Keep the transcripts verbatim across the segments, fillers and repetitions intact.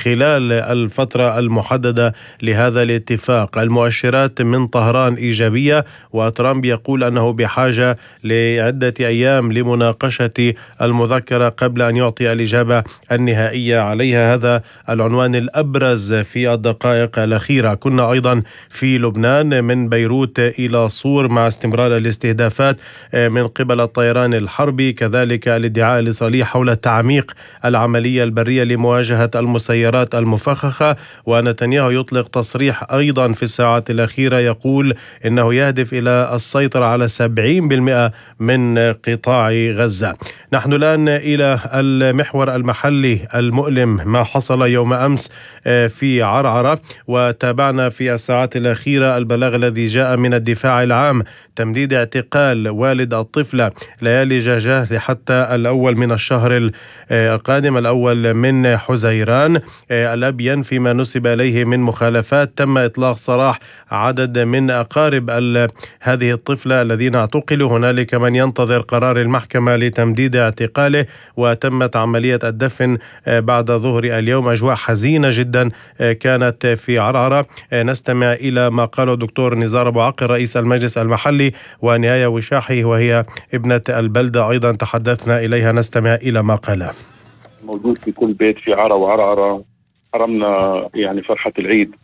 خلال الفترة المحددة لهذا الاتفاق. المؤشرات من طهران إيجابية، وترامب يقول أنه بحاجة لعدة أيام لمناقشة المذكرة قبل أن يعطي الإجابة النهائية عليها. هذا العنوان الأبرز في الدقائق الأخيرة. كنا أيضا في لبنان من بيروت إلى صور مع استمرار الاستهدافات من قبل الطيران الحربي، كذلك الادعاء الإسرائيلي حول تعميق العملية البرية لمواجهة المسيرات المفخخة. ونتنياهو يطلق تصريح أيضا في الساعات الأخيرة يقول إنه يهدف إلى السيطرة على سبعين بالمئة من قطاع غزة. نحن الآن إلى المحور المحلي المؤلم، ما حصل يوم أمس في عرعرة، وتابعنا في الساعات الأخيرة البلاغ الذي جاء من الدفاع العام تمديد اعتقال والد الطفلة ليالي جهجاه لحتى الأول من الشهر القادم، الأول من حزيران. الأب ينفي ما نسب إليه من مخالفات. تم إطلاق سراح عدد من أقارب هذه الطفلة الذين اعتقلوا. هنالك من ينتظر قرار المحكمة لتمديد اعتقاله، وتمت عملية الدفن بعد ظهر اليوم. أجواء حزينة جدا كانت في عرعرة. نستمع إلى ما قاله الدكتور نزار أبو عقل رئيس المجلس المحلي، ونهاية وشاحي وهي ابنة البلدة أيضا تحدثنا إليها. نستمع إلى ما قاله. موجود في كل بيت في عرا وعرعرة، حرمنا يعني فرحة العيد.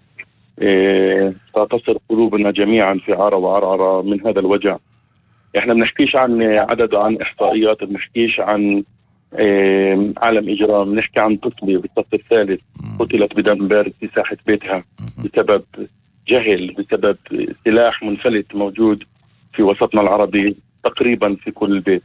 إيه تصل قلوبنا جميعا في عرا وعرعرة من هذا الوجع. احنا بنحكيش عن عدد وعن احصائيات، بنحكيش عن إيه عالم اجرام، بنحكي عن طفلة بالصف الثالث قتلت بدم بارد في ساحة بيتها بسبب جهل، بسبب سلاح منفلت موجود في وسطنا العربي تقريبا في كل بيت.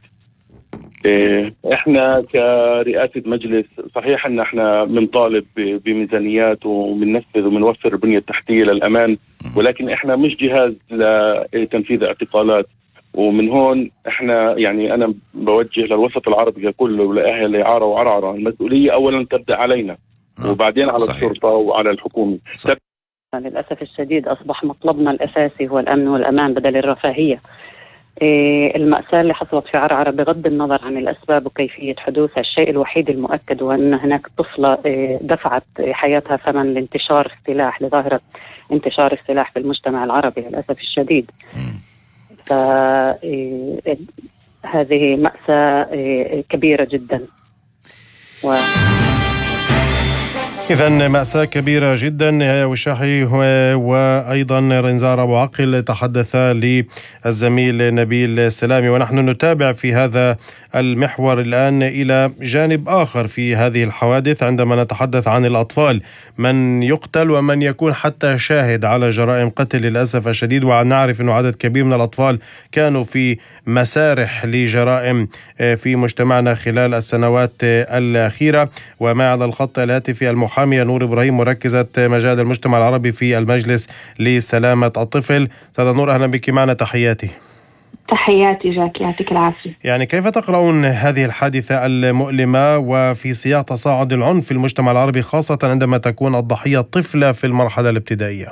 إيه احنا كرئاسة مجلس صحيح ان احنا بنطالب بميزانيات وبننفذ وبنوفر البنية التحتية للأمان، ولكن احنا مش جهاز لتنفيذ اعتقالات. ومن هون احنا يعني انا بوجه للوسط العربي كله ولاهل عرا وعرعرة، المسؤولية اولا تبدأ علينا وبعدين على صحيح. الشرطة وعلى الحكومة. للأسف الشديد أصبح مطلبنا الأساسي هو الأمن والأمان بدل الرفاهية. إيه المأساة اللي حصلت في عرعرة بغض النظر عن الأسباب وكيفية حدوثها، الشيء الوحيد المؤكد هو أن هناك طفلة إيه دفعت حياتها ثمن لانتشار السلاح، لظاهرة انتشار السلاح في المجتمع العربي للأسف الشديد. فهذه إيه مأساة إيه كبيرة جدا. و إذن مأساة كبيرة جدا. نهاية وشاحي وأيضا رنزار أبو عقل تحدثا للزميل نبيل سلامي. ونحن نتابع في هذا المحور الآن إلى جانب آخر في هذه الحوادث، عندما نتحدث عن الأطفال، من يقتل ومن يكون حتى شاهد على جرائم قتل للأسف الشديد. ونعرف أن عدد كبير من الأطفال كانوا في مسارح لجرائم في مجتمعنا خلال السنوات الأخيرة. وما على الخط الهاتفي المحامية نور إبراهيم، مركزة مجال المجتمع العربي في المجلس لسلامة الطفل. أستاذة نور أهلا بك معنا، تحياتي. تحياتي جاك، يعطيك العافية. يعني كيف تقرؤون هذه الحادثة المؤلمة وفي سياق تصاعد العنف في المجتمع العربي، خاصة عندما تكون الضحية طفلة في المرحلة الابتدائية؟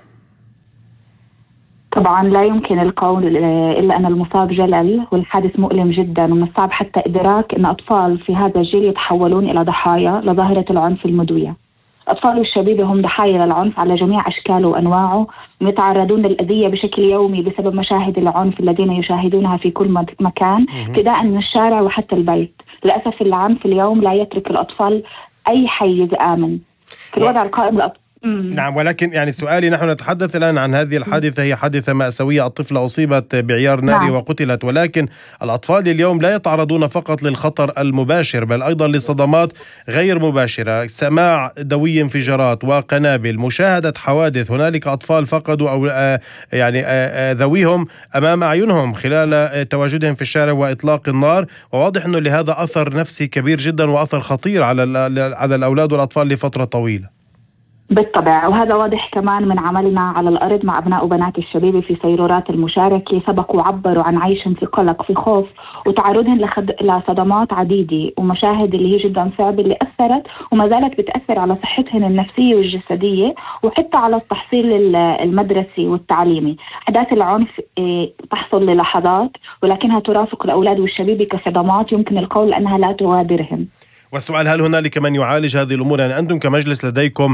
طبعا لا يمكن القول إلا أن المصاب جلل، والحادث مؤلم جدا، ومن الصعب حتى إدراك أن أطفال في هذا الجيل يتحولون إلى ضحايا لظاهرة العنف المدوية. الأطفال والشبيبة هم ضحايا للعنف على جميع أشكاله وأنواعه، ويتعرضون للأذية بشكل يومي بسبب مشاهد العنف الذين يشاهدونها في كل مكان، ابتداء من الشارع وحتى البيت. للأسف العنف اليوم لا يترك الأطفال أي حيز آمن في الوضع القائم للأطفال. نعم، ولكن يعني سؤالي، نحن نتحدث الآن عن هذه الحادثة، هي حادثة مأساوية، الطفلة أصيبت بعيار ناري نعم. وقتلت، ولكن الأطفال اليوم لا يتعرضون فقط للخطر المباشر بل أيضا لصدمات غير مباشرة، سماع دوي انفجارات وقنابل، مشاهدة حوادث. هنالك أطفال فقدوا أو آه يعني آه ذويهم أمام أعينهم خلال آه تواجدهم في الشارع وإطلاق النار، وواضح أنه لهذا أثر نفسي كبير جدا وأثر خطير على على الأولاد والأطفال لفترة طويلة. بالطبع، وهذا واضح كمان من عملنا على الأرض مع أبناء وبنات الشباب في سيرورات المشاركة. سبقوا وعبروا عن عيش في قلق، في خوف، وتعرضهم لخد... لصدمات عديدة ومشاهد اللي هي جدا صعبة، اللي أثرت وما زالت بتأثر على صحتهم النفسية والجسدية وحتى على التحصيل المدرسي والتعليمي. أحداث العنف تحصل للحظات ولكنها ترافق الأولاد والشباب كصدمات يمكن القول أنها لا تغادرهم. والسؤال، هل هنالك من يعالج هذه الأمور؟ يعني أنتم كمجلس لديكم